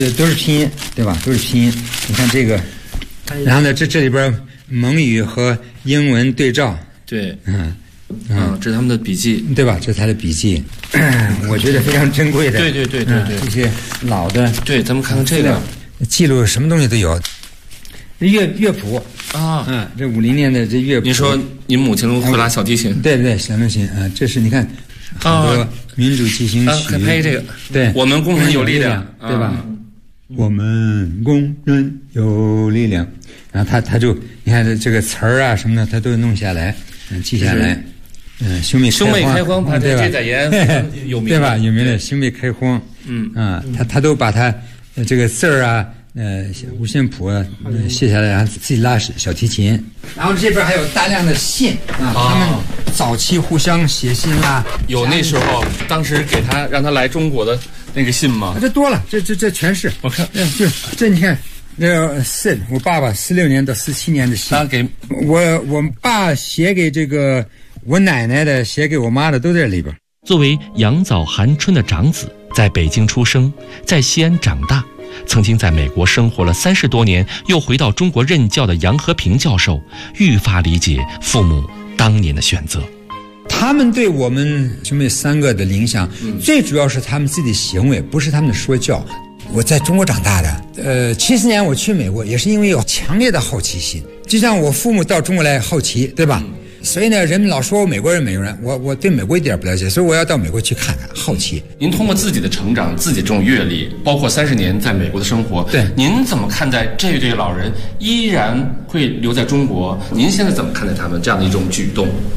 都是拼音，对吧？都是拼音。你看这个，然后呢，这里边蒙语和英文对照。 对，这是他们的笔记， 对吧？这是他的笔记，我觉得非常珍贵的。 对， 这些老的。 对，咱们看看这个， 记录什么东西都有。乐谱啊， 这50年的这乐谱。 你说您母亲会拉小提琴？ 对，小提琴啊，这是你看很多民主进行曲。 配这个， 对， 我们工人有力量， 对吧？我们工人有力量。然后他就你看这个词儿啊什么的，他都弄下来，记下来。兄妹开荒，对吧？ 这在延安有名， 对吧？有名的兄妹开荒。他都把他这个字儿啊。五线谱写下来，然后自己拉小提琴。然后这边还有大量的信啊，他们早期互相写信啦。 有那时候，当时给他让他来中国的那个信吗？ 这多了，这全是。 我看， 就这你看，我爸爸16年到17年的信， 他给我爸写给这个我奶奶的，写给我妈的都在里边。 作为杨枣寒春的长子，在北京出生，在西安长大。曾经在美国生活了30多年，又回到中国任教的杨和平教授，愈发理解父母当年的选择。 他们对我们兄妹3个的影响，最主要是他们自己的行为，不是他们的说教。我在中国长大的，70年我去美国也是因为有强烈的好奇心，就像我父母到中国来好奇，对吧？所以呢，人们老说我美国人，我对美国一点不了解，所以我要到美国去看看，好奇。 您通过自己的成长，自己这种阅历，包括30年在美国的生活， 对， 您怎么看待这对老人依然会留在中国？您现在怎么看待他们这样的一种举动？